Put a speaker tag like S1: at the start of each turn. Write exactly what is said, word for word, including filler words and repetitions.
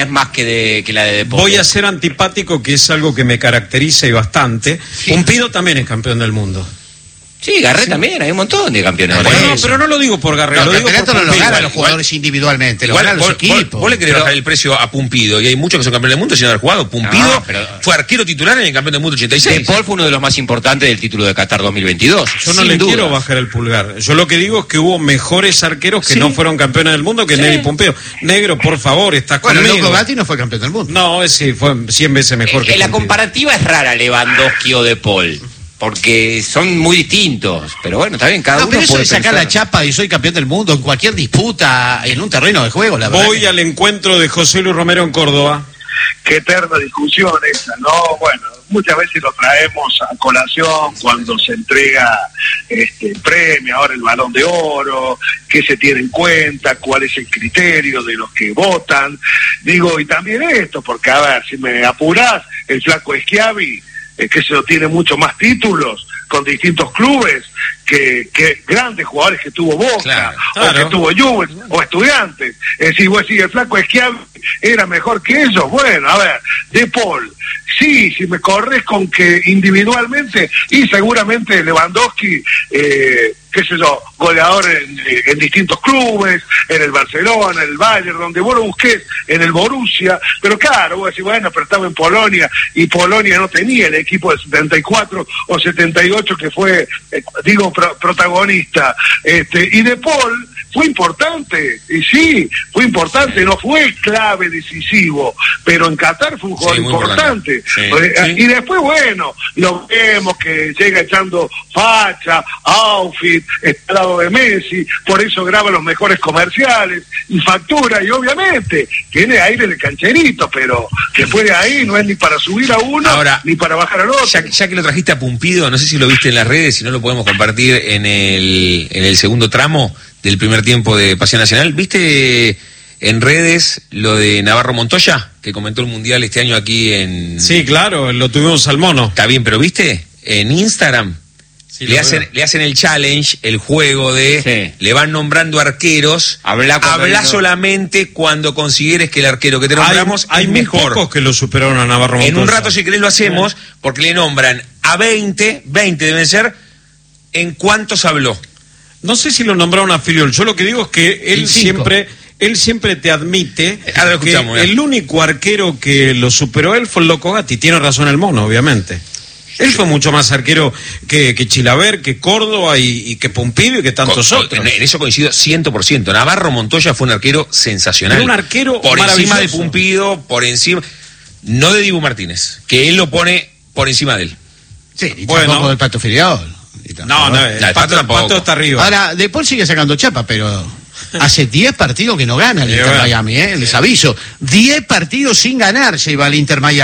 S1: es más que, de, que la de Deportes.
S2: Voy a ser antipático, que es algo que me caracteriza y bastante. Sí. Pumpido también es campeón del mundo.
S1: Sí, Garré sí. también, hay un montón de campeones.
S2: Bueno, no, pero no lo digo por Garré,
S3: los
S2: lo digo por
S3: no lo ganan los jugadores individualmente, lo ganan los equipos.
S4: Vos, vos le querés bajar el precio a Pumpido, y hay muchos que son campeones del mundo sin haber jugado. Pumpido no, pero... fue arquero titular en el campeón del mundo ochenta y seis.
S1: De Paul fue uno de los más importantes del título de Qatar dos mil veintidós.
S2: Yo no le dudas. quiero bajar el pulgar. Yo lo que digo es que hubo mejores arqueros que
S3: sí.
S2: no fueron campeones del mundo que sí. Neri Pumpido. Negro, por favor, estás
S3: bueno,
S2: conmigo.
S3: Bueno, Loco Gatti no fue campeón del mundo.
S2: No, ese fue cien veces mejor
S1: eh,
S2: que
S1: La
S2: Pumpido.
S1: comparativa es rara, Lewandowski o De Paul. Porque son muy distintos, pero bueno, está bien, cada
S3: no,
S1: uno
S3: pero eso
S1: puede
S3: de sacar
S1: pensar.
S3: la chapa y soy campeón del mundo en cualquier disputa, en un terreno de juego, la verdad.
S2: Voy
S3: que...
S2: al encuentro de José Luis Romero en Córdoba.
S5: Qué eterna discusión esa, ¿no? Bueno, muchas veces lo traemos a colación cuando se entrega este el premio, ahora el Balón de Oro, qué se tiene en cuenta, cuál es el criterio de los que votan. Digo, y también esto, porque a ver, si me apurás, el flaco Schiavi, eh, que se lo tiene mucho más títulos con distintos clubes que, que grandes jugadores que tuvo Boca, claro, claro. o que tuvo Juve, o Estudiantes. Es decir, vos decís, el flaco Schiavi era mejor que ellos. Bueno, a ver, De Paul, sí, si me corres con que individualmente, y seguramente Lewandowski, eh, qué sé yo, goleador en, en distintos clubes, en el Barcelona, en el Bayern, donde vos lo busques, en el Borussia, pero claro, vos decís, bueno, pero estaba en Polonia, y Polonia no tenía el equipo de setenta y cuatro o setenta y ocho que fue, eh, digo, pro, protagonista, este, y De Paul fue importante, y sí, fue importante, no fue clave, decisivo, pero en Qatar fue un jugador sí, importante. Sí, sí. Y después, bueno, lo vemos que llega echando facha, outfit, está al lado de Messi, por eso graba los mejores comerciales, y factura, y obviamente tiene aire de cancherito, pero después de ahí no es ni para subir a uno,
S4: ahora,
S5: ni para bajar al otro.
S4: Ya, ya que lo trajiste a Pumpido, no sé si lo viste en las redes, si no lo podemos compartir en el, en el segundo tramo del primer tiempo de Pasión Nacional. ¿Viste en redes lo de Navarro Montoya, que comentó el Mundial este año aquí en...
S2: Sí, claro, lo tuvimos al mono.
S4: Está bien, pero ¿viste? En Instagram sí, le, hacen, le hacen el challenge, el juego de... Sí. Le van nombrando arqueros. Habla, habla solamente cuando consideres que el arquero que te nombramos
S2: hay, hay
S4: es mejor.
S2: Hay pocos que lo superaron a Navarro Montoya.
S4: En un rato, si querés, lo hacemos, porque le nombran a veinte, veinte deben ser, ¿en cuántos habló?
S2: No sé si lo nombraron a Filiol. Yo lo que digo es que él siempre, él siempre te admite
S4: Ahora lo
S2: que
S4: escuchamos,
S2: el único arquero que lo superó él fue el Loco Gatti. Tiene razón el mono, obviamente. Él fue mucho más arquero que, que Chilaver, que Córdoba y, y que Pumpido y que tantos
S4: Con,
S2: otros.
S4: En, en eso coincido cien por ciento. Navarro Montoya fue un arquero sensacional.
S2: Era un arquero
S4: por
S2: maravilloso.
S4: encima de Pumpido, por encima... No de Dibu Martínez, que él lo pone por encima de él.
S3: Sí, y bueno, tampoco del Pato Filiol.
S2: No, no, el, el pato, pato, pato está arriba.
S3: Ahora, De Paul sigue sacando chapa, pero hace diez partidos que no gana el Inter Miami, ¿eh? Les aviso. diez partidos sin ganar se iba al Inter Miami.